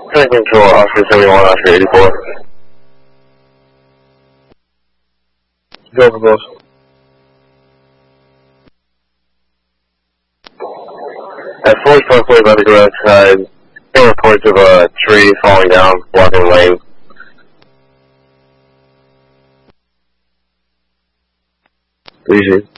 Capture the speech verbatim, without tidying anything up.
Train control, Oscar seventy-one, Oscar eighty-four. Go for those. At forty Parkway by the garage side, there were reports of a tree falling down, blocking the lane. Easy.